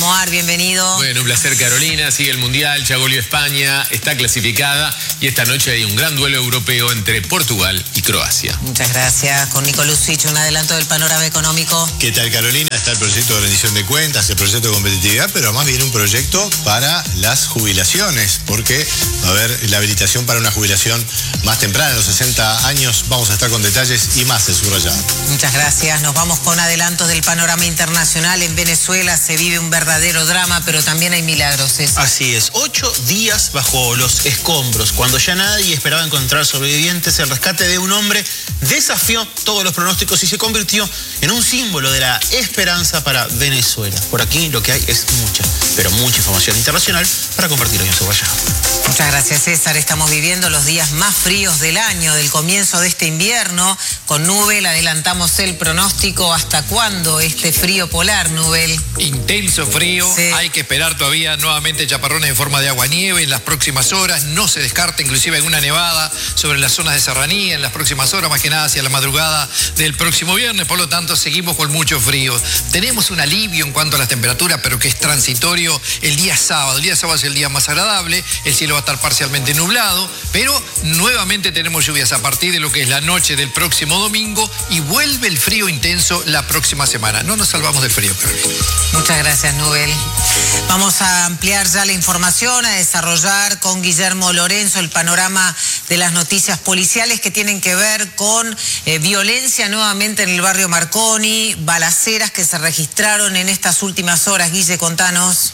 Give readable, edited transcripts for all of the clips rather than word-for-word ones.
Moar, bienvenido. Bueno, un placer, Carolina. Sigue el Mundial, ya goleó España, está clasificada y esta noche hay un gran duelo europeo entre Portugal y Croacia. Muchas gracias. Con Nico Lucich, un adelanto del panorama económico. ¿Qué tal, Carolina? Está el proyecto de rendición de cuentas, el proyecto de competitividad, pero más bien un proyecto para las jubilaciones, porque va a haber la habilitación para una jubilación más temprana, a los 60 años. Vamos a estar con detalles y más de subrayado. Muchas gracias. Nos vamos con adelantos del panorama internacional. En Venezuela se vive un verdadero drama, pero también hay milagros. Así es, 8 días bajo los escombros. Cuando ya nadie esperaba encontrar sobrevivientes, el rescate de un hombre desafió todos los pronósticos y se convirtió en un símbolo de la esperanza para Venezuela. Por aquí lo que hay es mucha, pero mucha información internacional para compartir hoy en Subrayado. Muchas gracias, César. Estamos viviendo los días más fríos del año, del comienzo de este invierno. Con Nubel adelantamos el pronóstico. ¿Hasta cuándo este frío polar, Nubel? Intenso frío, sí. Hay que esperar todavía nuevamente chaparrones en forma de agua-nieve en las próximas horas. No se descarta inclusive alguna nevada sobre las zonas de serranía en las próximas horas, más que nada hacia la madrugada del próximo viernes. Por lo tanto, seguimos con mucho frío. Tenemos un alivio en cuanto a las temperaturas, pero que es transitorio el día sábado. El día sábado es el día más agradable, el cielo va a estar parcialmente nublado, pero nuevamente tenemos lluvias a partir de lo que es la noche del próximo domingo y vuelve el frío intenso la próxima semana. No nos salvamos del frío, Carolina. Muchas gracias, Nubel. Vamos a ampliar ya la información, a desarrollar con Guillermo Lorenzo el panorama de las noticias policiales que tienen que ver con violencia nuevamente en el barrio Marconi, balaceras que se registraron en estas últimas horas. Guille, contanos.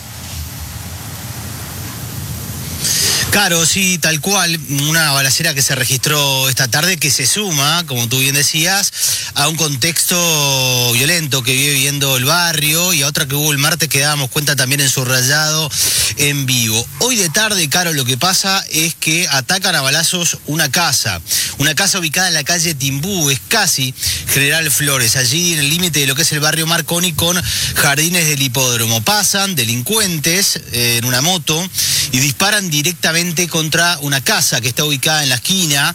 Claro, sí, tal cual, una balacera que se registró esta tarde que se suma, como tú bien decías, a un contexto violento que vive viviendo el barrio y a otra que hubo el martes que dábamos cuenta también en Subrayado en vivo. Hoy de tarde, Caro, lo que pasa es que atacan a balazos una casa ubicada en la calle Timbú, es casi General Flores, allí en el límite de lo que es el barrio Marconi con Jardines del Hipódromo. Pasan delincuentes en una moto y disparan directamente contra una casa que está ubicada en la esquina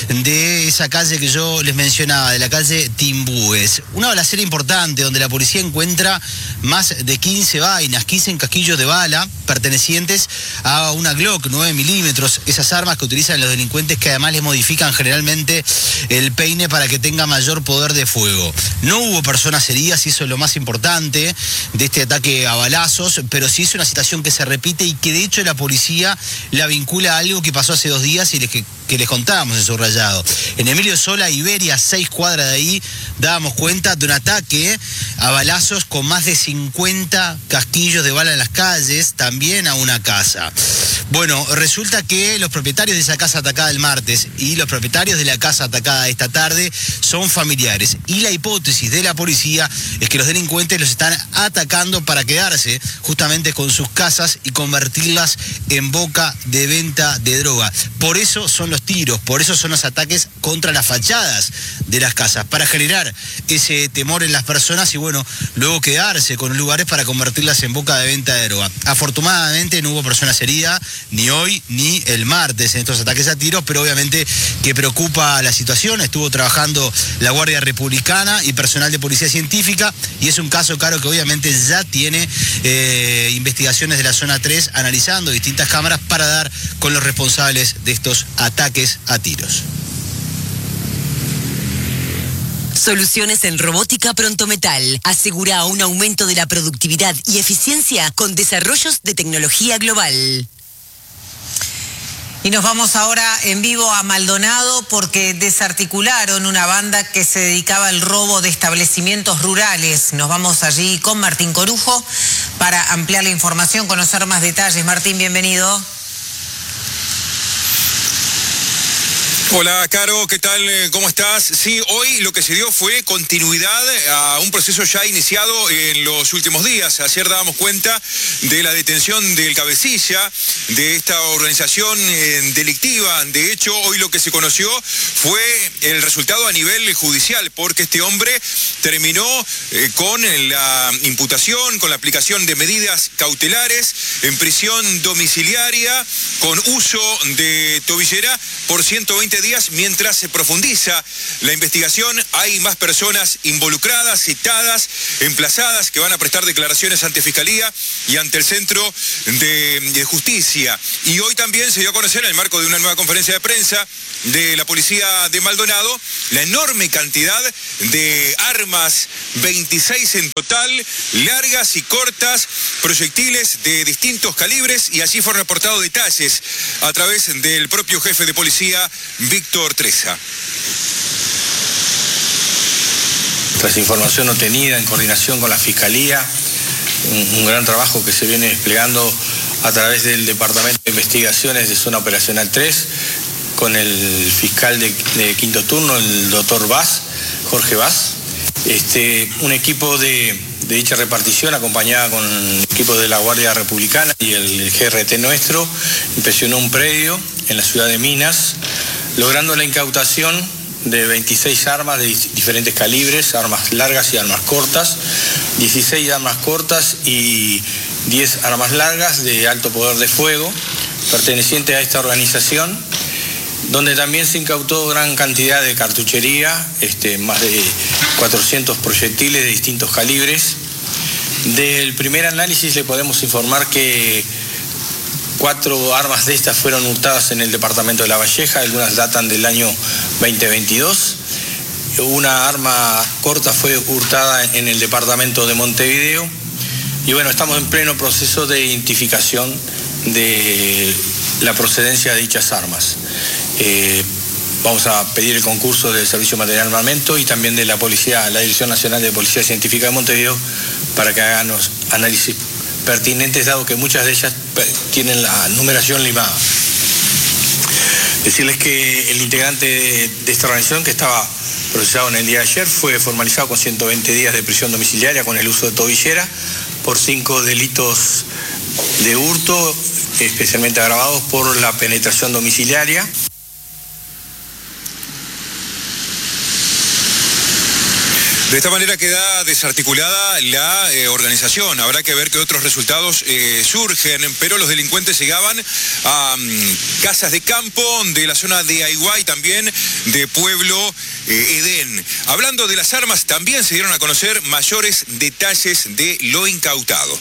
de esa calle que yo les mencionaba, de la calle Timbúes. Una balacera importante donde la policía encuentra más de 15 vainas, 15 casquillos de bala pertenecientes a una Glock 9 milímetros, esas armas que utilizan los delincuentes que además les modifican generalmente el peine para que tenga mayor poder de fuego. No hubo personas heridas y eso es lo más importante de este ataque a balazos, pero sí es una situación que se repite y que de hecho la policía la vincula a algo que pasó hace 2 días y que les contábamos en Subrayado. En Emilio Sola, Iberia, 6 cuadras de ahí, dábamos cuenta de un ataque a balazos con más de 50 casquillos de bala en las calles, también a una casa. Bueno, resulta que los propietarios de esa casa atacada el martes y los propietarios de la casa atacada esta tarde son familiares. Y la hipótesis de la policía es que los delincuentes los están atacando para quedarse justamente con sus casas y convertirlas en boca de venta de droga. Por eso son los tiros, por eso son los ataques contra las fachadas de las casas, para generar ese temor en las personas y bueno, luego quedarse con lugares para convertirlas en boca de venta de droga. Afortunadamente no hubo personas heridas, ni hoy ni el martes en estos ataques a tiros, pero obviamente que preocupa la situación. Estuvo trabajando la Guardia Republicana y personal de Policía Científica y es un caso, Caro, que obviamente ya tiene investigaciones de la zona 3 analizando distintas cámaras para dar con los responsables de estos ataques a tiros. Soluciones en robótica Prontometal. Asegura un aumento de la productividad y eficiencia con desarrollos de tecnología global. Y nos vamos ahora en vivo a Maldonado porque desarticularon una banda que se dedicaba al robo de establecimientos rurales. Nos vamos allí con Martín Corujo para ampliar la información, conocer más detalles. Martín, bienvenido. Hola, Caro, ¿qué tal? ¿Cómo estás? Sí, hoy lo que se dio fue continuidad a un proceso ya iniciado en los últimos días. Ayer dábamos cuenta de la detención del cabecilla de esta organización delictiva. De hecho, hoy lo que se conoció fue el resultado a nivel judicial, porque este hombre terminó con la imputación, con la aplicación de medidas cautelares en prisión domiciliaria con uso de tobillera por 120 días mientras se profundiza la investigación. Hay más personas involucradas, citadas, emplazadas, que van a prestar declaraciones ante Fiscalía y ante el Centro de Justicia. Y hoy también se dio a conocer, en el marco de una nueva conferencia de prensa de la policía de Maldonado, la enorme cantidad de armas, 26 en total, largas y cortas, proyectiles de distintos calibres, y allí fueron reportados detalles a través del propio jefe de policía, Víctor Treza. Tras información obtenida en coordinación con la Fiscalía, un gran trabajo que se viene desplegando a través del Departamento de Investigaciones de Zona Operacional 3, con el fiscal de quinto turno, el doctor Vaz, Jorge Vaz. Un equipo de dicha repartición, acompañada con el equipo de la Guardia Republicana y el GRT nuestro, inspeccionó un predio en la ciudad de Minas, logrando la incautación de 26 armas de diferentes calibres, armas largas y armas cortas, 16 armas cortas y 10 armas largas de alto poder de fuego, pertenecientes a esta organización, donde también se incautó gran cantidad de cartuchería, más de 400 proyectiles de distintos calibres. Del primer análisis le podemos informar que 4 armas de estas fueron hurtadas en el departamento de La Valleja, algunas datan del año 2022. Una arma corta fue hurtada en el departamento de Montevideo. Y bueno, estamos en pleno proceso de identificación de la procedencia de dichas armas. Vamos a pedir el concurso del Servicio Material de Armamento y también de la Policía, la Dirección Nacional de Policía Científica de Montevideo, para que hagan los análisis pertinentes, dado que muchas de ellas tienen la numeración limada. Decirles que el integrante de esta organización, que estaba procesado en el día de ayer, fue formalizado con 120 días de prisión domiciliaria con el uso de tobillera por 5 delitos de hurto, especialmente agravados por la penetración domiciliaria. De esta manera queda desarticulada la organización. Habrá que ver qué otros resultados surgen, pero los delincuentes llegaban a casas de campo de la zona de Aiguá y también de Pueblo Edén. Hablando de las armas, también se dieron a conocer mayores detalles de lo incautado.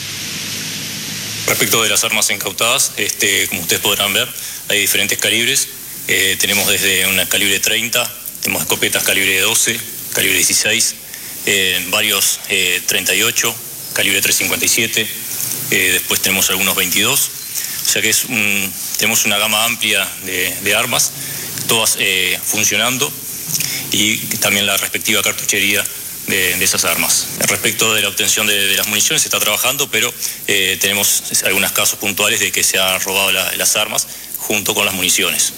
Respecto de las armas incautadas, como ustedes podrán ver, hay diferentes calibres. Tenemos desde una calibre 30, tenemos escopetas calibre 12, calibre 16, varios 38, calibre 357, después tenemos algunos 22, o sea que tenemos una gama amplia de armas, todas funcionando, y también la respectiva cartuchería de esas armas. Respecto de la obtención de las municiones se está trabajando, pero tenemos algunos casos puntuales de que se han robado las armas junto con las municiones.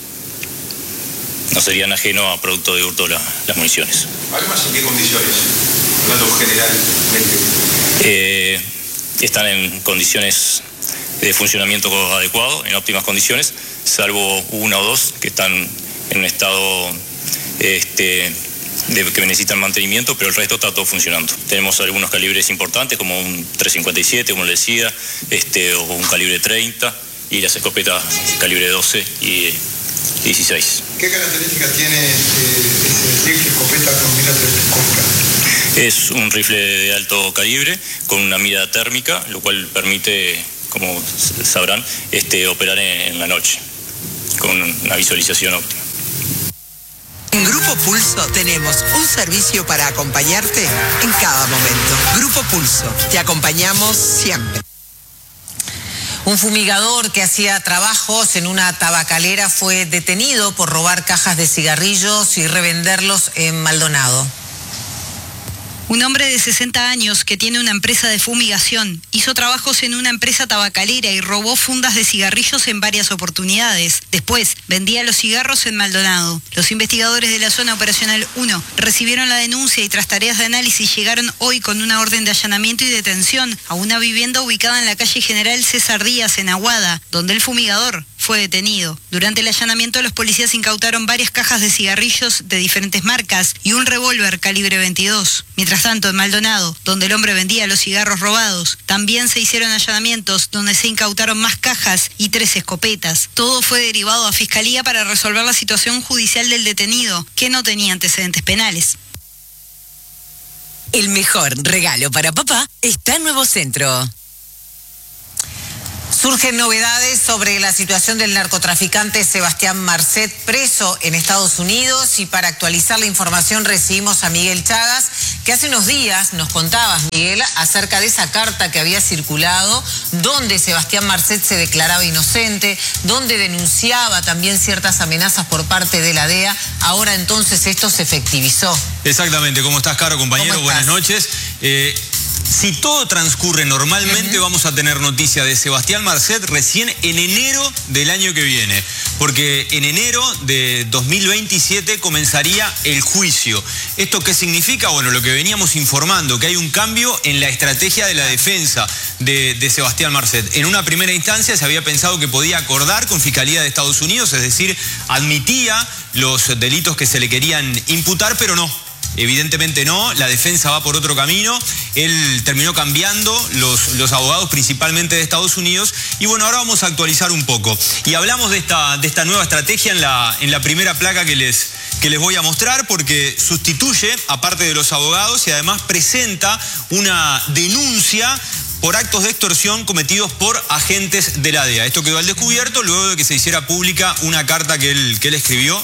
No serían ajeno a producto de hurto las municiones. ¿Armas en qué condiciones? Hablando generalmente. Están en condiciones de funcionamiento adecuado, en óptimas condiciones, salvo una o dos que están en un estado que necesitan mantenimiento, pero el resto está todo funcionando. Tenemos algunos calibres importantes, como un 357, como le decía, o un calibre 30, y las escopetas calibre 12 y 16. ¿Qué características tiene ese rifle escopeta con mira telescópica? Es un rifle de alto calibre con una mira térmica, lo cual permite, como sabrán, operar en la noche con una visualización óptima. En Grupo Pulso tenemos un servicio para acompañarte en cada momento. Grupo Pulso, te acompañamos siempre. Un fumigador que hacía trabajos en una tabacalera fue detenido por robar cajas de cigarrillos y revenderlos en Maldonado. Un hombre de 60 años que tiene una empresa de fumigación hizo trabajos en una empresa tabacalera y robó fundas de cigarrillos en varias oportunidades. Después vendía los cigarros en Maldonado. Los investigadores de la Zona Operacional 1 recibieron la denuncia y tras tareas de análisis llegaron hoy con una orden de allanamiento y detención a una vivienda ubicada en la calle General César Díaz en Aguada, donde el fumigador fue fue detenido. Durante el allanamiento, los policías incautaron varias cajas de cigarrillos de diferentes marcas y un revólver calibre 22. Mientras tanto, en Maldonado, donde el hombre vendía los cigarros robados, también se hicieron allanamientos donde se incautaron más cajas y 3 escopetas. Todo fue derivado a Fiscalía para resolver la situación judicial del detenido, que no tenía antecedentes penales. El mejor regalo para papá está en Nuevo Centro. Surgen novedades sobre la situación del narcotraficante Sebastián Marcet, preso en Estados Unidos, y para actualizar la información recibimos a Miguel Chagas, que hace unos días nos contabas, Miguel, acerca de esa carta que había circulado, donde Sebastián Marcet se declaraba inocente, donde denunciaba también ciertas amenazas por parte de la DEA. Ahora entonces esto se efectivizó. Exactamente. ¿Cómo estás, Caro, compañero? Buenas noches. Si todo transcurre normalmente, vamos a tener noticia de Sebastián Marcet recién en enero del año que viene, porque en enero de 2027 comenzaría el juicio. ¿Esto qué significa? Bueno, lo que veníamos informando, que hay un cambio en la estrategia de la defensa de Sebastián Marcet. En una primera instancia se había pensado que podía acordar con Fiscalía de Estados Unidos, es decir, admitía los delitos que se le querían imputar, pero no. Evidentemente no, la defensa va por otro camino. Él terminó cambiando los abogados principalmente de Estados Unidos. Y bueno, ahora vamos a actualizar un poco. Y hablamos de esta nueva estrategia en la primera placa que les voy a mostrar, porque sustituye, aparte de los abogados, y además presenta una denuncia por actos de extorsión cometidos por agentes de la DEA. Esto quedó al descubierto luego de que se hiciera pública una carta que él escribió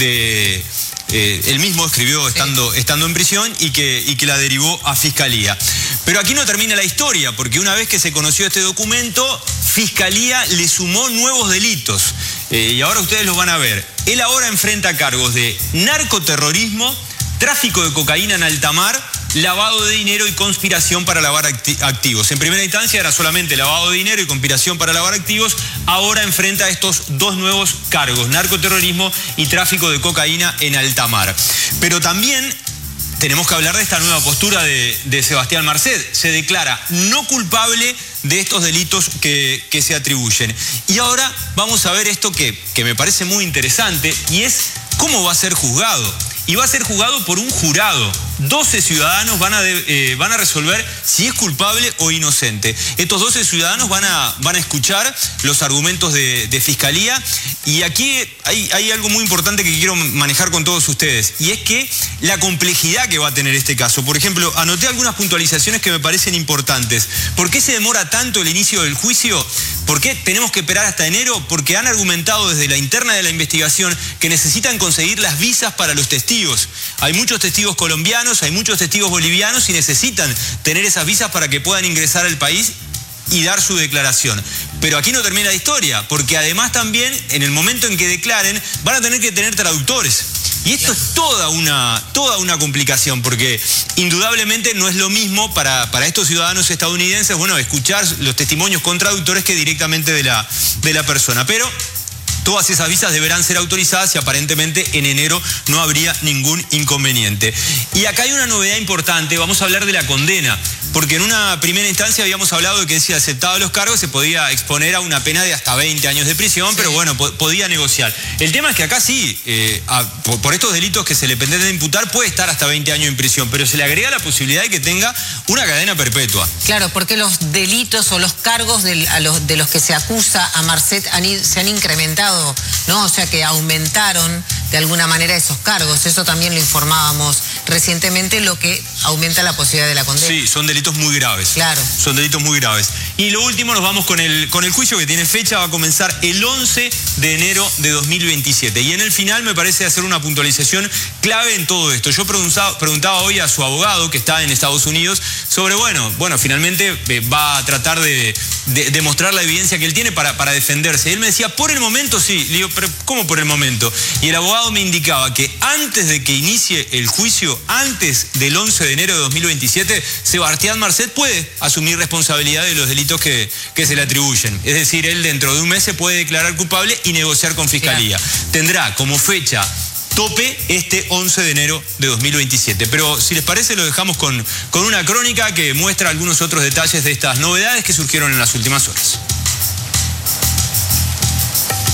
él mismo escribió estando en prisión y que la derivó a Fiscalía. Pero aquí no termina la historia, porque una vez que se conoció este documento, Fiscalía le sumó nuevos delitos. Y ahora ustedes los van a ver. Él ahora enfrenta cargos de narcoterrorismo, tráfico de cocaína en alta mar, lavado de dinero y conspiración para lavar activos. En primera instancia era solamente lavado de dinero y conspiración para lavar activos. Ahora enfrenta estos 2 nuevos cargos, narcoterrorismo y tráfico de cocaína en alta mar. Pero también tenemos que hablar de esta nueva postura de Sebastián Marcet. Se declara no culpable de estos delitos que se atribuyen. Y ahora vamos a ver esto que me parece muy interesante, y es cómo va a ser juzgado. Y va a ser juzgado por un jurado. 12 ciudadanos van a resolver si es culpable o inocente. Estos 12 ciudadanos van a escuchar los argumentos de Fiscalía. Y aquí hay algo muy importante que quiero manejar con todos ustedes. Y es que la complejidad que va a tener este caso. Por ejemplo, anoté algunas puntualizaciones que me parecen importantes. ¿Por qué se demora tanto el inicio del juicio? ¿Por qué tenemos que esperar hasta enero? Porque han argumentado desde la interna de la investigación que necesitan conseguir las visas para los testigos. Hay muchos testigos colombianos, hay muchos testigos bolivianos y necesitan tener esas visas para que puedan ingresar al país y dar su declaración. Pero aquí no termina la historia, porque además también en el momento en que declaren van a tener que tener traductores. Y esto es toda una complicación, porque indudablemente no es lo mismo para estos ciudadanos estadounidenses, bueno, escuchar los testimonios con traductores que directamente de la persona. Pero todas esas visas deberán ser autorizadas y aparentemente en enero no habría ningún inconveniente. Y acá hay una novedad importante, vamos a hablar de la condena, porque en una primera instancia habíamos hablado de que si aceptaba los cargos se podía exponer a una pena de hasta 20 años de prisión, pero bueno, podía negociar. El tema es que acá sí, por estos delitos que se le pretende imputar, puede estar hasta 20 años en prisión, pero se le agrega la posibilidad de que tenga una cadena perpetua. Claro, porque los delitos o los cargos de los que se acusa a Marcet se han incrementado, ¿no? O sea que aumentaron de alguna manera esos cargos. Eso también lo informábamos recientemente, lo que aumenta la posibilidad de la condena. Sí, son delitos muy graves. Claro. Son delitos muy graves. Y lo último, nos vamos con el juicio que tiene fecha, va a comenzar el 11 de enero de 2027. Y en el final me parece hacer una puntualización clave en todo esto. Yo preguntaba hoy a su abogado, que está en Estados Unidos, sobre, bueno, finalmente va a tratar de demostrar la evidencia que él tiene para defenderse. Y él me decía, por el momento sí. Le digo, pero ¿cómo por el momento? Y el abogado me indicaba que antes de que inicie el juicio, antes del 11 de enero de 2027, Sebastián Marcet puede asumir responsabilidad de los delitos que se le atribuyen. Es decir, él dentro de un mes se puede declarar culpable y negociar con Fiscalía. Claro. Tendrá como fecha tope este 11 de enero de 2027. Pero si les parece lo dejamos con una crónica que muestra algunos otros detalles de estas novedades que surgieron en las últimas horas.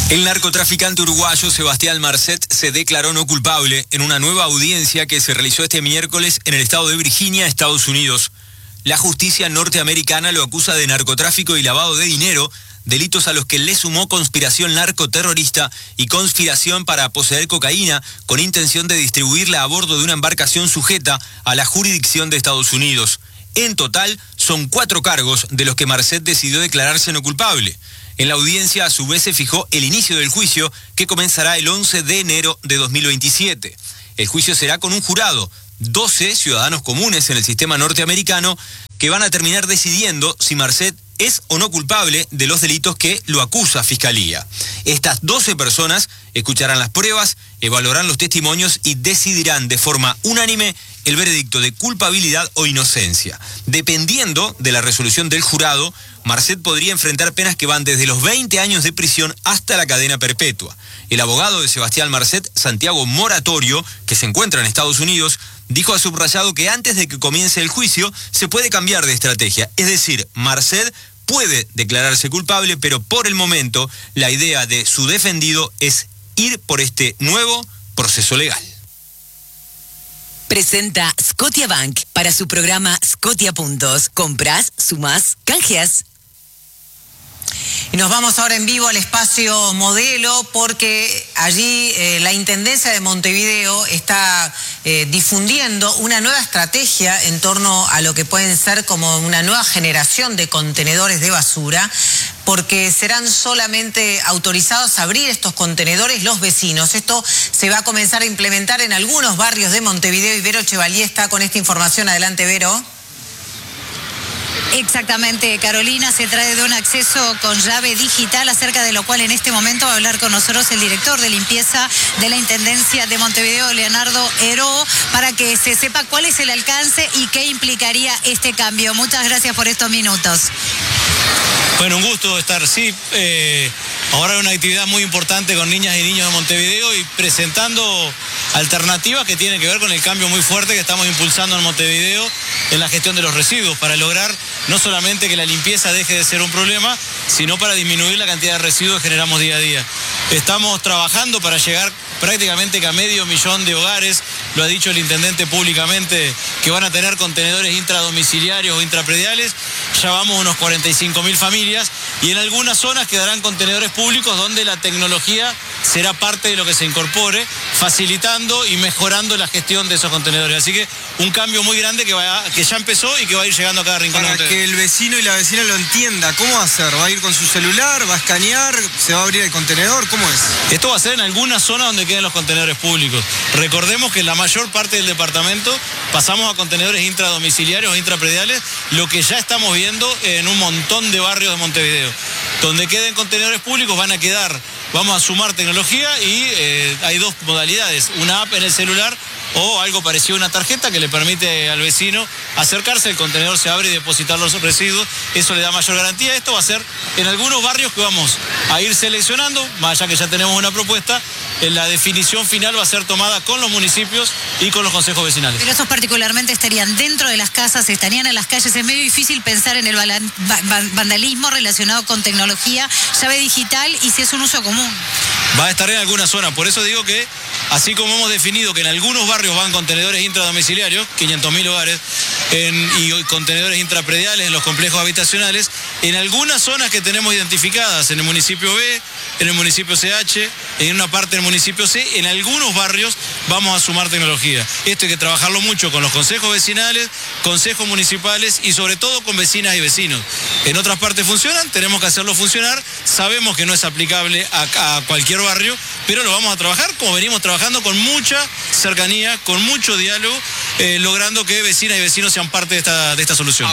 El narcotraficante uruguayo Sebastián Marcet se declaró no culpable en una nueva audiencia que se realizó este miércoles en el estado de Virginia, Estados Unidos. La justicia norteamericana lo acusa de narcotráfico y lavado de dinero, delitos a los que le sumó conspiración narcoterrorista y conspiración para poseer cocaína con intención de distribuirla a bordo de una embarcación sujeta a la jurisdicción de Estados Unidos. En total, son 4 cargos de los que Marcet decidió declararse no culpable. En la audiencia, a su vez, se fijó el inicio del juicio, que comenzará el 11 de enero de 2027. El juicio será con un jurado, 12 ciudadanos comunes en el sistema norteamericano, que van a terminar decidiendo si Marcet es o no culpable de los delitos que lo acusa Fiscalía. Estas 12 personas escucharán las pruebas, evaluarán los testimonios y decidirán de forma unánime el veredicto de culpabilidad o inocencia. Dependiendo de la resolución del jurado, Marcet podría enfrentar penas que van desde los 20 años de prisión hasta la cadena perpetua. El abogado de Sebastián Marcet, Santiago Moratorio, que se encuentra en Estados Unidos, dijo a Subrayado que antes de que comience el juicio se puede cambiar de estrategia. Es decir, Marcet puede declararse culpable, pero por el momento la idea de su defendido es ir por este nuevo proceso legal. Presenta Scotiabank para su programa Scotia Puntos. Compras, sumás, canjeas. Y nos vamos ahora en vivo al espacio Modelo, porque allí la Intendencia de Montevideo está difundiendo una nueva estrategia en torno a lo que pueden ser como una nueva generación de contenedores de basura, porque serán solamente autorizados a abrir estos contenedores los vecinos. Esto se va a comenzar a implementar en algunos barrios de Montevideo y Vero Chevalier está con esta información. Adelante, Vero. Exactamente, Carolina, se trata de un acceso con llave digital, acerca de lo cual en este momento va a hablar con nosotros el director de limpieza de la Intendencia de Montevideo, Leonardo Heró, para que se sepa cuál es el alcance y qué implicaría este cambio. Muchas gracias por estos minutos. Bueno, un gusto estar, sí. Ahora hay una actividad muy importante con niñas y niños de Montevideo y presentando alternativas que tienen que ver con el cambio muy fuerte que estamos impulsando en Montevideo en la gestión de los residuos, para lograr no solamente que la limpieza deje de ser un problema, sino para disminuir la cantidad de residuos que generamos día a día. Estamos trabajando para llegar prácticamente a 500.000 de hogares, lo ha dicho el intendente públicamente, que van a tener contenedores intradomiciliarios o intraprediales. Ya vamos unos 45.000 familias y en algunas zonas quedarán contenedores públicos donde la tecnología será parte de lo que se incorpore, facilitando y mejorando la gestión de esos contenedores. Así que un cambio muy grande que ya empezó y que va a ir llegando a cada rincón. Para que el vecino y la vecina lo entienda, ¿cómo va a hacer? ¿Va a ir con su celular? ¿Va a escanear? ¿Se va a abrir el contenedor? ¿Cómo es? Esto va a ser en algunas zonas donde queden los contenedores públicos. Recordemos que en la mayor parte del departamento pasamos a contenedores intradomiciliarios o intraprediales, lo que ya estamos viendo en un montón de barrios de Montevideo. Donde queden contenedores públicos van a quedar, vamos a sumar tecnología y hay 2 modalidades, una app en el celular o algo parecido a una tarjeta que le permite al vecino acercarse, el contenedor se abre y depositar los residuos, eso le da mayor garantía. Esto va a ser en algunos barrios que vamos a ir seleccionando, más allá que ya tenemos una propuesta, la definición final va a ser tomada con los municipios y con los consejos vecinales. Pero estos particularmente estarían dentro de las casas, estarían en las calles. Es medio difícil pensar en el vandalismo relacionado con tecnología, llave digital y si es un uso común. Va a estar en alguna zona, por eso digo que, así como hemos definido que en algunos barrios van contenedores intradomiciliarios, 500.000 hogares, y contenedores intraprediales en los complejos habitacionales, en algunas zonas que tenemos identificadas, en el municipio B, en el municipio CH, en una parte del municipio C, en algunos barrios vamos a sumar tecnología. Esto hay que trabajarlo mucho con los consejos vecinales, consejos municipales y sobre todo con vecinas y vecinos. En otras partes funcionan, tenemos que hacerlo funcionar, sabemos que no es aplicable a cualquier barrio, pero lo vamos a trabajar como venimos trabajando, con mucha cercanía, con mucho diálogo, logrando que vecinas y vecinos sean parte de esta solución.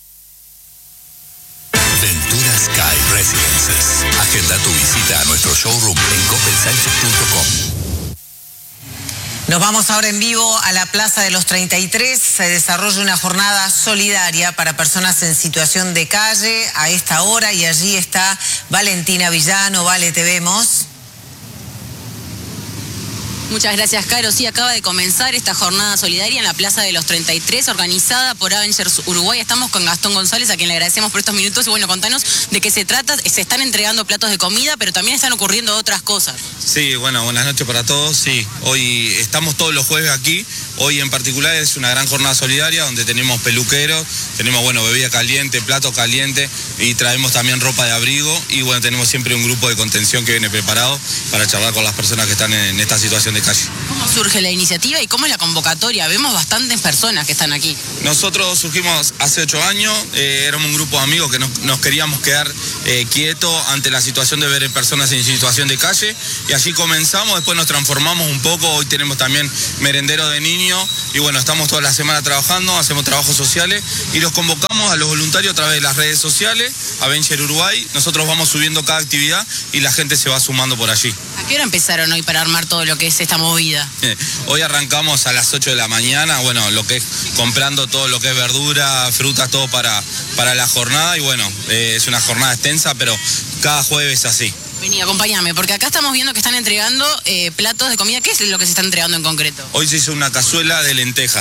Ventura Sky Residences. Agenda tu visita a nuestro showroom en copensánchez.com. Nos vamos ahora en vivo a la Plaza de los 33. Se desarrolla una jornada solidaria para personas en situación de calle a esta hora y allí está Valentina Villano. Vale, te vemos. Muchas gracias, Caro. Sí, acaba de comenzar esta jornada solidaria en la Plaza de los 33, organizada por Avengers Uruguay. Estamos con Gastón González, a quien le agradecemos por estos minutos. Y bueno, contanos de qué se trata. Se están entregando platos de comida, pero también están ocurriendo otras cosas. Sí, bueno, buenas noches para todos. Sí, hoy estamos todos los jueves aquí. Hoy en particular es una gran jornada solidaria donde tenemos peluqueros, tenemos, bueno, bebida caliente, plato caliente y traemos también ropa de abrigo. Y bueno, tenemos siempre un grupo de contención que viene preparado para charlar con las personas que están en esta situación de calle. ¿Cómo surge la iniciativa y cómo es la convocatoria? Vemos bastantes personas que están aquí. Nosotros surgimos hace 8 años, éramos un grupo de amigos que nos queríamos quedar quietos ante la situación de ver personas en situación de calle y allí comenzamos, después nos transformamos un poco, hoy tenemos también merendero de niños y bueno, estamos toda la semana trabajando, hacemos trabajos sociales y los convocamos a los voluntarios a través de las redes sociales, Avengers Uruguay, nosotros vamos subiendo cada actividad y la gente se va sumando por allí. ¿A qué hora empezaron hoy para armar todo lo que es esta movida? Hoy arrancamos a las 8 de la mañana, bueno, lo que es comprando todo lo que es verdura, frutas, todo para la jornada y bueno, es una jornada extensa, pero cada jueves así. Vení, acompáñame, porque acá estamos viendo que están entregando platos de comida. ¿Qué es lo que se está entregando en concreto? Hoy se hizo una cazuela de lentejas.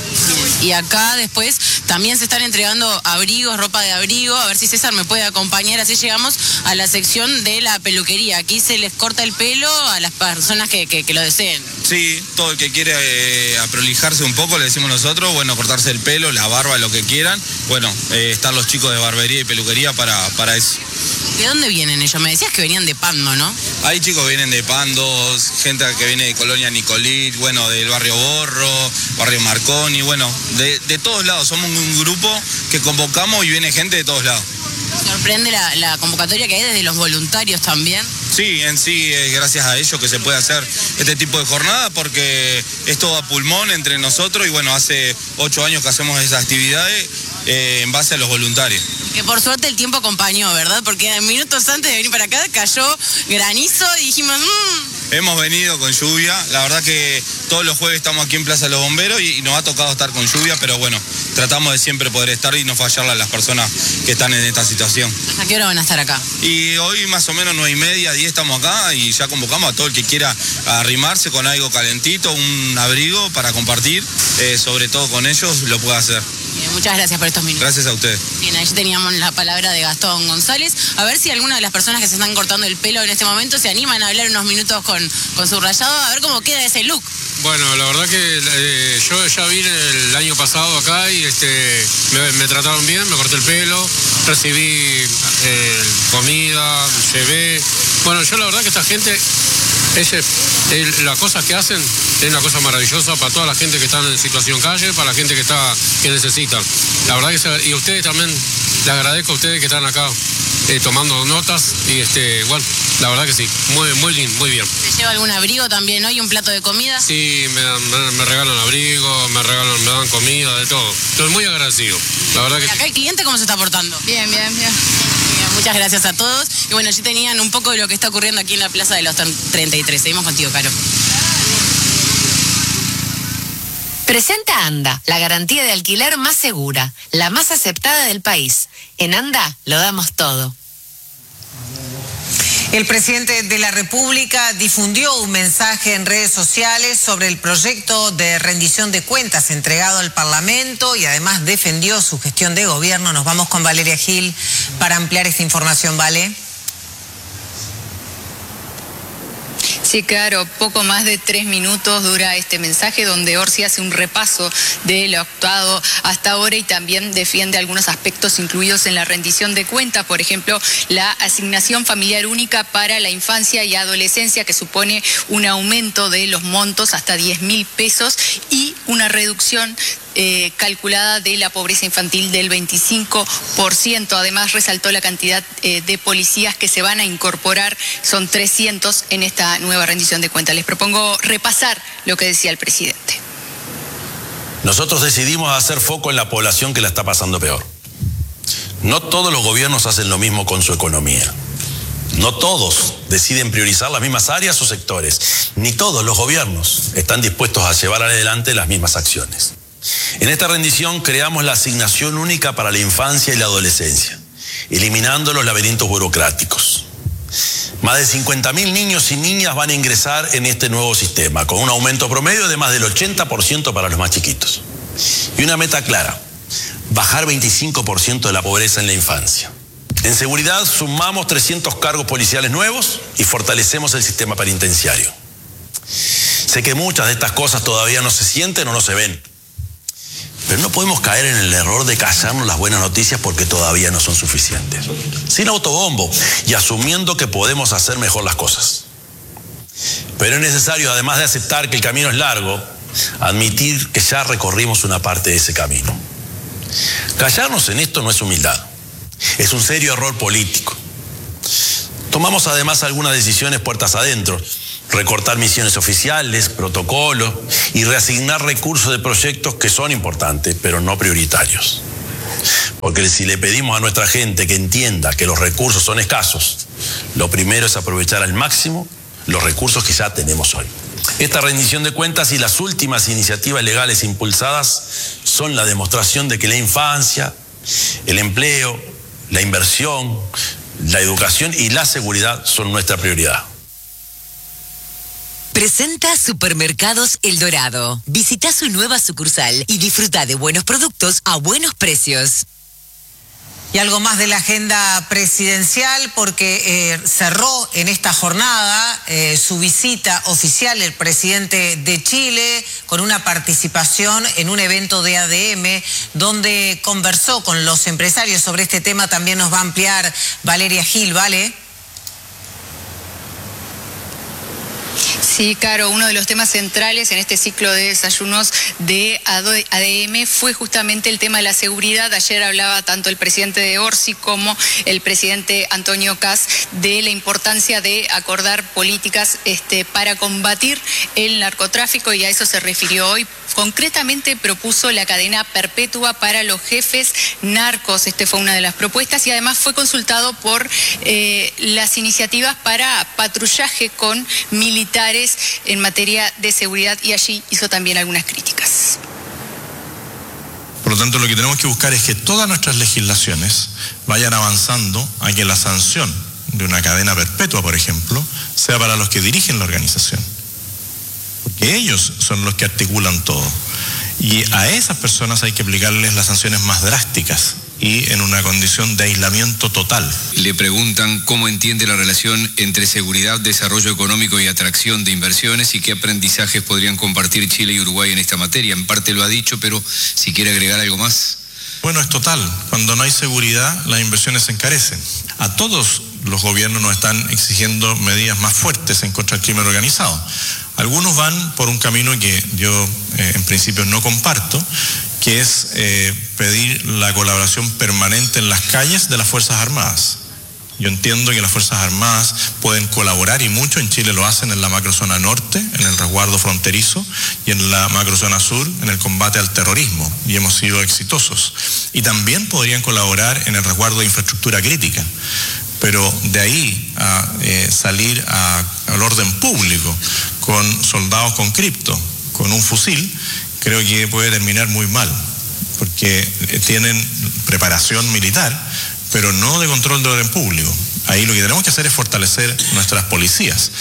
Y acá después también se están entregando abrigos, ropa de abrigo. A ver si César me puede acompañar. Así llegamos a la sección de la peluquería. Aquí se les corta el pelo a las personas que lo deseen. Sí, todo el que quiere aprolijarse un poco, le decimos nosotros, bueno, cortarse el pelo, la barba, lo que quieran. Bueno, están los chicos de barbería y peluquería para eso. ¿De dónde vienen ellos? Me decías que venían de Pando, ¿no? Hay chicos que vienen de Pando, gente que viene de Colonia Nicolit, bueno, del barrio Borro, barrio Marconi, bueno, de todos lados. Somos un grupo que convocamos y viene gente de todos lados. ¿Sorprende la convocatoria que hay desde los voluntarios también? Sí, en sí es gracias a ellos que se puede hacer este tipo de jornada porque es todo a pulmón entre nosotros y bueno, hace 8 años que hacemos esas actividades en base a los voluntarios. Que por suerte el tiempo acompañó, ¿verdad? Porque minutos antes de venir para acá cayó granizo y dijimos... Hemos venido con lluvia, la verdad que todos los jueves estamos aquí en Plaza de los Bomberos y nos ha tocado estar con lluvia, pero bueno, tratamos de siempre poder estar y no fallarle a las personas que están en esta situación. ¿A qué hora van a estar acá? Y hoy más o menos 9:30, 10 estamos acá y ya convocamos a todo el que quiera arrimarse con algo calentito, un abrigo para compartir, sobre todo con ellos lo puede hacer. Bien, muchas gracias por estos minutos. Gracias a ustedes. Bien, ahí teníamos la palabra de Gastón González. A ver si alguna de las personas que se están cortando el pelo en este momento se animan a hablar unos minutos con su rayado, a ver cómo queda ese look. Bueno, la verdad que yo ya vine el año pasado acá y me trataron bien, me corté el pelo, recibí comida, llevé. Bueno, yo la verdad que esta gente, las cosas que hacen es una cosa maravillosa para toda la gente que está en situación calle, para la gente que necesita. La verdad que y a ustedes también, les agradezco a ustedes que están acá tomando notas y bueno, la verdad que sí, muy lindo, muy bien. ¿Te lleva algún abrigo también hoy, un plato de comida? Sí, me regalan abrigo, me dan comida, de todo. Estoy muy agradecido, la verdad que ¿Y acá el cliente cómo se está portando? Bien. Muchas gracias a todos. Y bueno, allí tenían un poco de lo que está ocurriendo aquí en la Plaza de los 33. Seguimos contigo, Caro. Presenta ANDA, la garantía de alquiler más segura, la más aceptada del país. En ANDA lo damos todo. El presidente de la República difundió un mensaje en redes sociales sobre el proyecto de rendición de cuentas entregado al Parlamento y además defendió su gestión de gobierno. Nos vamos con Valeria Gil para ampliar esta información, ¿vale? Sí, claro, poco más de 3 minutos dura este mensaje donde Orsi hace un repaso de lo actuado hasta ahora y también defiende algunos aspectos incluidos en la rendición de cuentas, por ejemplo, la asignación familiar única para la infancia y adolescencia que supone un aumento de los montos hasta 10.000 pesos y una reducción calculada de la pobreza infantil del 25%. Además, resaltó la cantidad de policías que se van a incorporar, son 300 en esta nueva rendición de cuentas. Les propongo repasar lo que decía el presidente. Nosotros decidimos hacer foco en la población que la está pasando peor. No todos los gobiernos hacen lo mismo con su economía. No todos deciden priorizar las mismas áreas o sectores. Ni todos los gobiernos están dispuestos a llevar adelante las mismas acciones. En esta rendición creamos la asignación única para la infancia y la adolescencia, eliminando los laberintos burocráticos. Más de 50.000 niños y niñas van a ingresar en este nuevo sistema, con un aumento promedio de más del 80% para los más chiquitos. Y una meta clara: bajar 25% de la pobreza en la infancia. En seguridad sumamos 300 cargos policiales nuevos y fortalecemos el sistema penitenciario. Sé que muchas de estas cosas todavía no se sienten o no se ven, pero no podemos caer en el error de callarnos las buenas noticias porque todavía no son suficientes. Sin autobombo y asumiendo que podemos hacer mejor las cosas. Pero es necesario, además de aceptar que el camino es largo, admitir que ya recorrimos una parte de ese camino. Callarnos en esto no es humildad, es un serio error político. Tomamos además algunas decisiones puertas adentro: recortar misiones oficiales, protocolos y reasignar recursos de proyectos que son importantes, pero no prioritarios. Porque si le pedimos a nuestra gente que entienda que los recursos son escasos, lo primero es aprovechar al máximo los recursos que ya tenemos hoy. Esta rendición de cuentas y las últimas iniciativas legales impulsadas son la demostración de que la infancia, el empleo, la inversión, la educación y la seguridad son nuestra prioridad. Presenta Supermercados El Dorado. Visita su nueva sucursal y disfruta de buenos productos a buenos precios. Y algo más de la agenda presidencial, porque cerró en esta jornada su visita oficial el presidente de Chile con una participación en un evento de ADM donde conversó con los empresarios sobre este tema. También nos va a ampliar Valeria Gil, ¿vale? Sí, Caro, uno de los temas centrales en este ciclo de desayunos de ADM fue justamente el tema de la seguridad. Ayer hablaba tanto el presidente de Orsi como el presidente Antonio Kast de la importancia de acordar políticas para combatir el narcotráfico, y a eso se refirió hoy. Concretamente propuso la cadena perpetua para los jefes narcos. Fue una de las propuestas, y además fue consultado por las iniciativas para patrullaje con militares en materia de seguridad, y allí hizo también algunas críticas. Por lo tanto, lo que tenemos que buscar es que todas nuestras legislaciones vayan avanzando a que la sanción de una cadena perpetua, por ejemplo, sea para los que dirigen la organización. Porque ellos son los que articulan todo. Y a esas personas hay que aplicarles las sanciones más drásticas y en una condición de aislamiento total. Le preguntan cómo entiende la relación entre seguridad, desarrollo económico y atracción de inversiones, y qué aprendizajes podrían compartir Chile y Uruguay en esta materia. En parte lo ha dicho, pero si quiere agregar algo más. Bueno, es total. Cuando no hay seguridad, las inversiones se encarecen. A todos los gobiernos nos están exigiendo medidas más fuertes en contra del crimen organizado. Algunos van por un camino que yo en principio no comparto, que es pedir la colaboración permanente en las calles de las Fuerzas Armadas. Yo entiendo que las Fuerzas Armadas pueden colaborar, y mucho en Chile lo hacen en la macrozona norte, en el resguardo fronterizo, y en la macrozona sur, en el combate al terrorismo, y hemos sido exitosos. Y también podrían colaborar en el resguardo de infraestructura crítica. Pero de ahí a salir al orden público con soldados con cripto, con un fusil, creo que puede terminar muy mal, porque tienen preparación militar, pero no de control de orden público. Ahí lo que tenemos que hacer es fortalecer nuestras policías.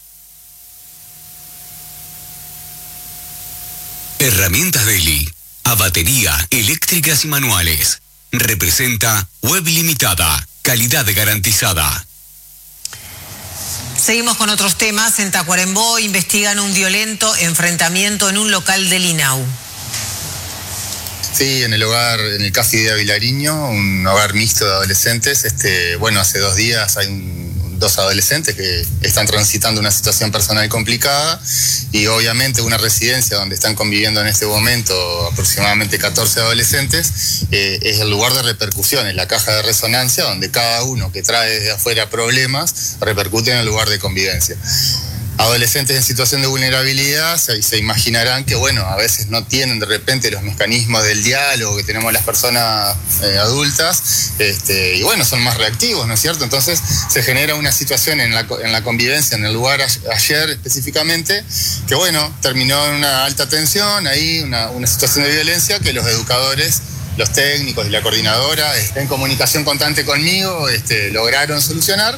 Herramientas Daily, a batería, eléctricas y manuales. Representa Web Limitada, calidad garantizada. Seguimos con otros temas. En Tacuarembó investigan un violento enfrentamiento en un local del INAU. Sí, en el CAFI de Vilariño, un hogar mixto de adolescentes. Hace 2 días hay dos adolescentes que están transitando una situación personal complicada, y obviamente una residencia donde están conviviendo en este momento aproximadamente 14 adolescentes es el lugar de repercusiones, la caja de resonancia donde cada uno que trae desde afuera problemas repercute en el lugar de convivencia. Adolescentes en situación de vulnerabilidad se imaginarán que, a veces no tienen de repente los mecanismos del diálogo que tenemos las personas adultas, son más reactivos, ¿no es cierto? Entonces se genera una situación en la convivencia, en el lugar ayer específicamente, que terminó en una alta tensión, ahí una situación de violencia que los educadores, los técnicos y la coordinadora, en comunicación constante conmigo, lograron solucionar.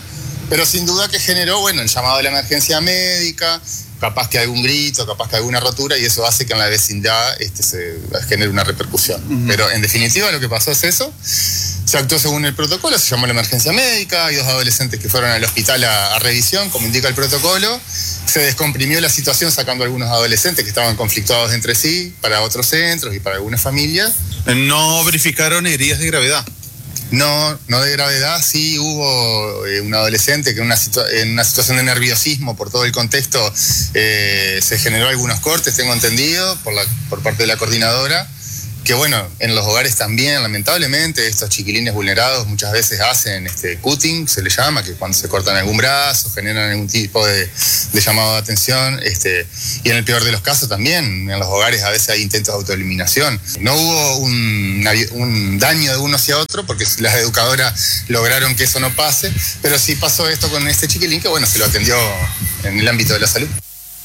pero sin duda que generó, bueno, el llamado de la emergencia médica, capaz que algún grito, capaz que alguna rotura, y eso hace que en la vecindad se genere una repercusión. Pero en definitiva lo que pasó es eso. Se actuó según el protocolo, se llamó la emergencia médica, hay 2 adolescentes que fueron al hospital a revisión, como indica el protocolo. Se descomprimió la situación sacando a algunos adolescentes que estaban conflictuados entre sí para otros centros y para algunas familias. ¿No verificaron heridas de gravedad? No de gravedad. Sí hubo un adolescente que en una situación de nerviosismo por todo el contexto se generó algunos cortes, tengo entendido, por parte de la coordinadora. Que bueno, en los hogares también, lamentablemente, estos chiquilines vulnerados muchas veces hacen cutting, se le llama, que cuando se cortan algún brazo, generan algún tipo de llamado de atención, y en el peor de los casos también, en los hogares a veces hay intentos de autoeliminación. No hubo un daño de uno hacia otro, porque las educadoras lograron que eso no pase, pero sí pasó esto con este chiquilín que bueno, se lo atendió en el ámbito de la salud.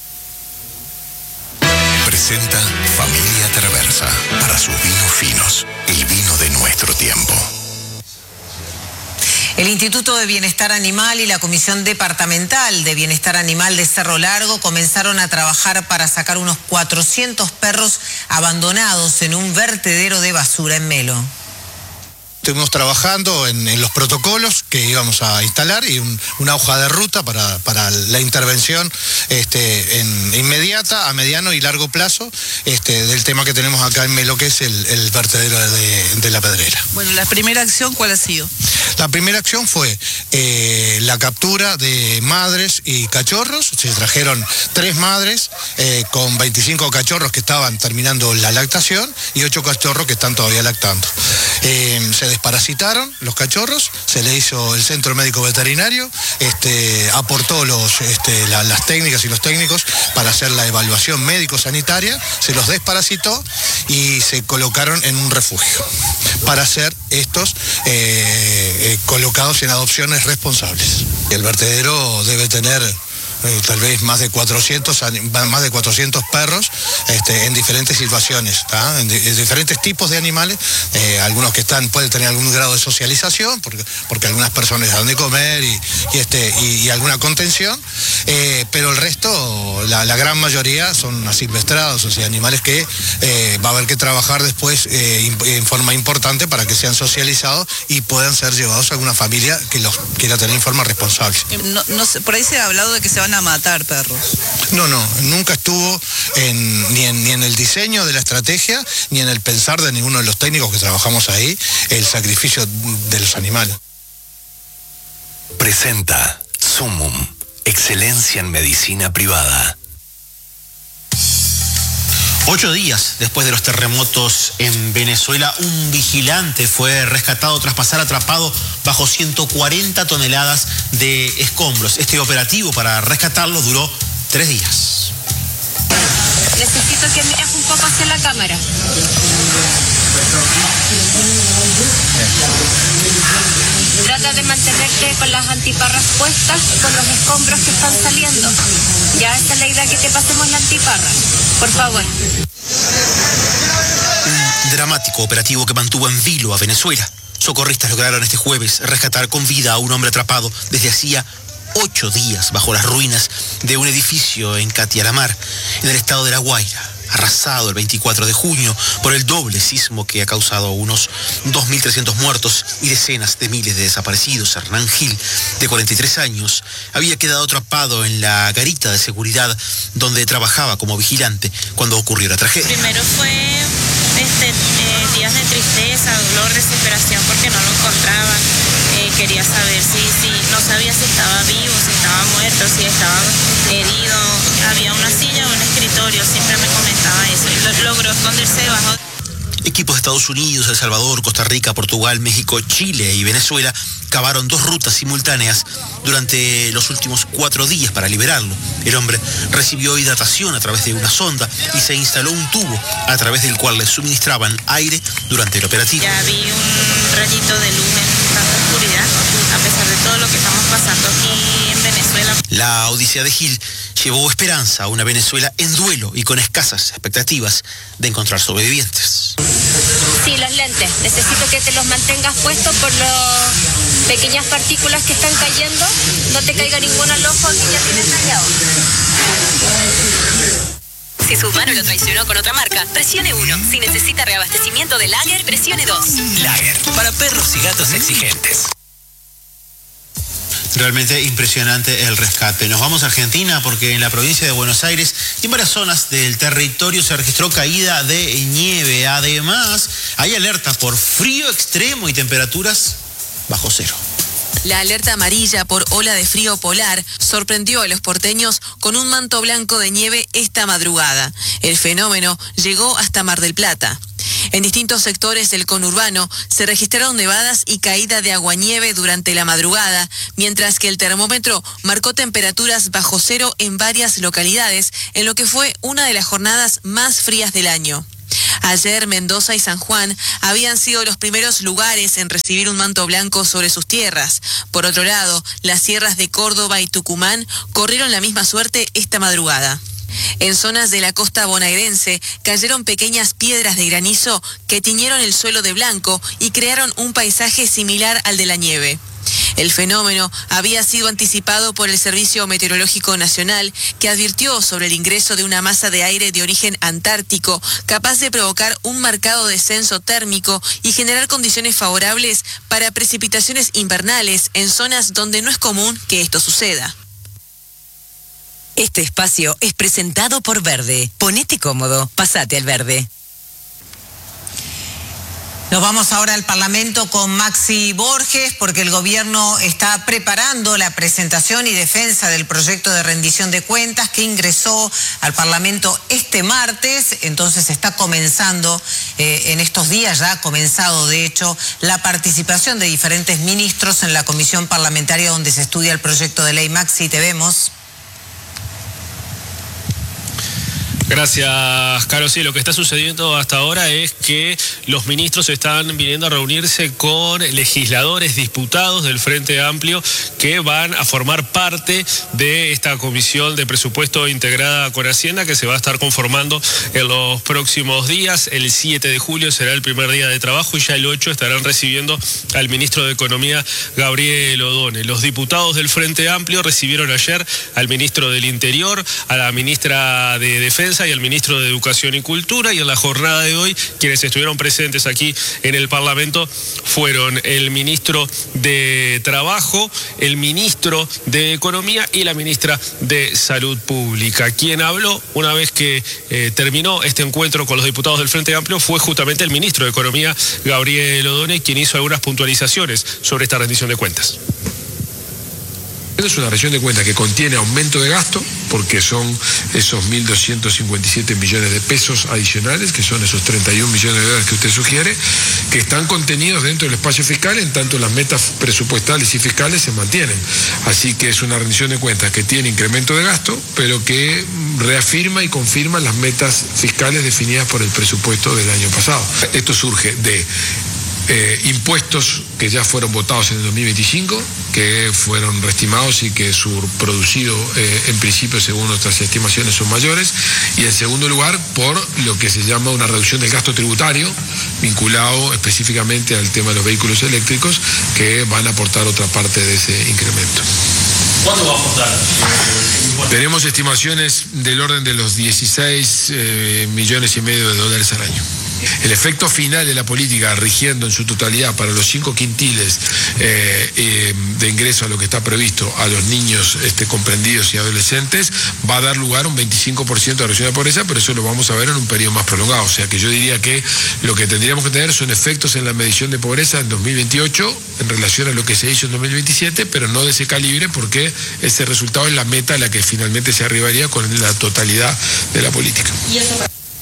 Presenta Familia Traversa para sus vinos finos, el vino de nuestro tiempo. El Instituto de Bienestar Animal y la Comisión Departamental de Bienestar Animal de Cerro Largo comenzaron a trabajar para sacar unos 400 perros abandonados en un vertedero de basura en Melo. Estuvimos trabajando en los protocolos que íbamos a instalar y una hoja de ruta para la intervención inmediata, a mediano y largo plazo del tema que tenemos acá en Melo, que es el vertedero de La Pedrera. Bueno, ¿la primera acción cuál ha sido? La primera acción fue la captura de madres y cachorros. Se trajeron 3 madres con 25 cachorros que estaban terminando la lactación y 8 cachorros que están todavía lactando. Se desparasitaron los cachorros, se le hizo el centro médico veterinario, aportó las técnicas y los técnicos para hacer la evaluación médico-sanitaria, se los desparasitó y se colocaron en un refugio para ser estos colocados en adopciones responsables. El vertedero debe tener tal vez más de 400 perros en diferentes situaciones, en diferentes tipos de animales, algunos que pueden tener algún grado de socialización, porque algunas personas les dan de comer y alguna contención, pero el resto, la gran mayoría son asilvestrados, o sea, animales que va a haber que trabajar después en forma importante para que sean socializados y puedan ser llevados a alguna familia que los quiera tener en forma responsable. Por ahí se ha hablado de que se van a matar perros. No, nunca estuvo ni en el diseño de la estrategia, ni en el pensar de ninguno de los técnicos que trabajamos ahí, el sacrificio de los animales. Presenta Sumum, excelencia en medicina privada. 8 días después de los terremotos en Venezuela, un vigilante fue rescatado tras pasar atrapado bajo 140 toneladas de escombros. Este operativo para rescatarlo duró 3 días. Necesito que mires un poco hacia la cámara. Trata de mantenerte con las antiparras puestas con los escombros que están saliendo. Ya esta es la idea, que te pasemos la antiparra. Por favor. Un dramático operativo que mantuvo en vilo a Venezuela. Socorristas lograron este jueves rescatar con vida a un hombre atrapado desde hacía 8 días bajo las ruinas de un edificio en Catialamar, en el estado de La Guaira, arrasado el 24 de junio por el doble sismo que ha causado unos 2.300 muertos y decenas de miles de desaparecidos. Hernán Gil, de 43 años, había quedado atrapado en la garita de seguridad donde trabajaba como vigilante cuando ocurrió la tragedia. Primero fue días de tristeza, dolor, desesperación porque no lo encontraba. Quería saber no sabía si estaba vivo, si estaba muerto, si estaba herido. Había una silla o un escritorio, siempre me comentaba eso, y logró esconderse debajo. Equipos de Estados Unidos, El Salvador, Costa Rica, Portugal, México, Chile y Venezuela cavaron 2 rutas simultáneas durante los últimos 4 días para liberarlo. El hombre recibió hidratación a través de una sonda y se instaló un tubo a través del cual le suministraban aire durante el operativo. Ya vi un rayito de luz en tanta oscuridad, a pesar de todo lo que estamos pasando aquí en Venezuela. La odisea de Gil llevó esperanza a una Venezuela en duelo y con escasas expectativas de encontrar sobrevivientes. Sí, los lentes. Necesito que te los mantengas puestos por los pequeñas partículas que están cayendo, no te caiga ninguna al ojo que ya tienes dañado. Si su mano lo traicionó con otra marca, presione 1. Si necesita reabastecimiento de Lager, presione 2. Lager, para perros y gatos exigentes. Realmente impresionante el rescate. Nos vamos a Argentina porque en la provincia de Buenos Aires y en varias zonas del territorio se registró caída de nieve. Además, hay alerta por frío extremo y temperaturas bajo cero. La alerta amarilla por ola de frío polar sorprendió a los porteños con un manto blanco de nieve esta madrugada. El fenómeno llegó hasta Mar del Plata. En distintos sectores del conurbano se registraron nevadas y caída de aguanieve durante la madrugada, mientras que el termómetro marcó temperaturas bajo cero en varias localidades, en lo que fue una de las jornadas más frías del año. Ayer Mendoza y San Juan habían sido los primeros lugares en recibir un manto blanco sobre sus tierras. Por otro lado, las sierras de Córdoba y Tucumán corrieron la misma suerte esta madrugada. En zonas de la costa bonaerense cayeron pequeñas piedras de granizo que tiñeron el suelo de blanco y crearon un paisaje similar al de la nieve. El fenómeno había sido anticipado por el Servicio Meteorológico Nacional, que advirtió sobre el ingreso de una masa de aire de origen antártico capaz de provocar un marcado descenso térmico y generar condiciones favorables para precipitaciones invernales en zonas donde no es común que esto suceda. Este espacio es presentado por Verde. Ponete cómodo, pasate al Verde. Nos vamos ahora al Parlamento con Maxi Borges, porque el gobierno está preparando la presentación y defensa del proyecto de rendición de cuentas que ingresó al Parlamento este martes. Entonces está comenzando, en estos días ya ha comenzado de hecho, la participación de diferentes ministros en la comisión parlamentaria donde se estudia el proyecto de ley. Maxi, te vemos. Gracias, Caro. Sí, lo que está sucediendo hasta ahora es que los ministros están viniendo a reunirse con legisladores, diputados del Frente Amplio que van a formar parte de esta comisión de presupuesto integrada con Hacienda que se va a estar conformando en los próximos días. El 7 de julio será el primer día de trabajo y ya el 8 estarán recibiendo al ministro de Economía, Gabriel Odone. Los diputados del Frente Amplio recibieron ayer al ministro del Interior, a la ministra de Defensa y al ministro de Educación y Cultura, y en la jornada de hoy quienes estuvieron presentes aquí en el Parlamento fueron el ministro de Trabajo, el ministro de Economía y la ministra de Salud Pública. Quien habló una vez que terminó este encuentro con los diputados del Frente Amplio fue justamente el ministro de Economía, Gabriel Odone, quien hizo algunas puntualizaciones sobre esta rendición de cuentas. Es una rendición de cuentas que contiene aumento de gasto, porque son esos 1.257 millones de pesos adicionales, que son esos 31 millones de dólares que usted sugiere, que están contenidos dentro del espacio fiscal, en tanto las metas presupuestales y fiscales se mantienen. Así que es una rendición de cuentas que tiene incremento de gasto, pero que reafirma y confirma las metas fiscales definidas por el presupuesto del año pasado. Esto surge de impuestos que ya fueron votados en el 2025, que fueron reestimados y que su producido en principio según nuestras estimaciones son mayores, y en segundo lugar por lo que se llama una reducción del gasto tributario vinculado específicamente al tema de los vehículos eléctricos, que van a aportar otra parte de ese incremento. ¿Cuánto va a aportar? Tenemos estimaciones del orden de los 16,5 millones de dólares al año. El efecto final de la política rigiendo en su totalidad para los 5 quintiles de ingreso a lo que está previsto a los niños comprendidos y adolescentes va a dar lugar a un 25% de reducción de pobreza, pero eso lo vamos a ver en un periodo más prolongado. O sea que yo diría que lo que tendríamos que tener son efectos en la medición de pobreza en 2028 en relación a lo que se hizo en 2027, pero no de ese calibre, porque ese resultado es la meta a la que finalmente se arribaría con la totalidad de la política. ¿Y eso?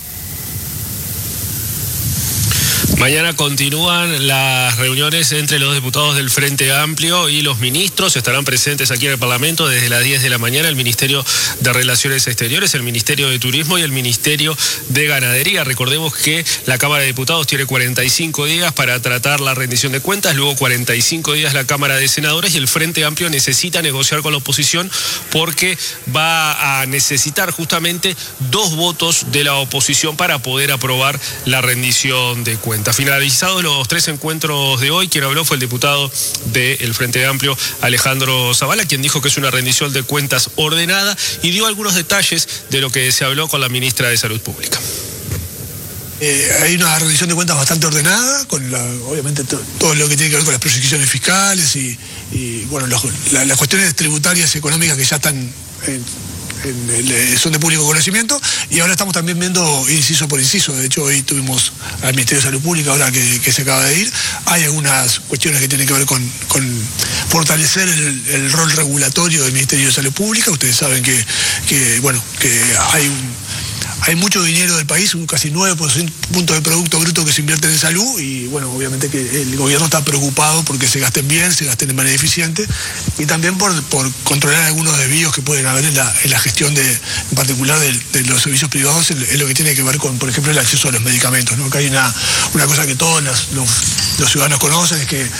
Mañana continúan las reuniones entre los diputados del Frente Amplio y los ministros. Estarán presentes aquí en el Parlamento desde las 10 de la mañana el Ministerio de Relaciones Exteriores, el Ministerio de Turismo y el Ministerio de Ganadería. Recordemos que la Cámara de Diputados tiene 45 días para tratar la rendición de cuentas, luego 45 días la Cámara de Senadores, y el Frente Amplio necesita negociar con la oposición porque va a necesitar justamente 2 votos de la oposición para poder aprobar la rendición de cuentas. cuentas. Finalizados los 3 encuentros de hoy, quien habló fue el diputado del Frente Amplio, Alejandro Zavala, quien dijo que es una rendición de cuentas ordenada y dio algunos detalles de lo que se habló con la ministra de Salud Pública. Hay una rendición de cuentas bastante ordenada, con obviamente todo lo que tiene que ver con las proyecciones fiscales y bueno, las cuestiones tributarias y económicas que ya están son de público conocimiento, y ahora estamos también viendo inciso por inciso. De hecho, hoy tuvimos al Ministerio de Salud Pública, ahora que se acaba de ir. Hay algunas cuestiones que tienen que ver con fortalecer el rol regulatorio del Ministerio de Salud Pública. Ustedes saben que hay mucho dinero del país, un casi 9% del Producto Bruto que se invierte en salud, y bueno, obviamente que el gobierno está preocupado porque se gasten bien, se gasten de manera eficiente, y también por controlar algunos desvíos que pueden haber en la gestión en particular de los servicios privados, en lo que tiene que ver con, por ejemplo, el acceso a los medicamentos, ¿no? Que hay una cosa que todos los ciudadanos conocen, es que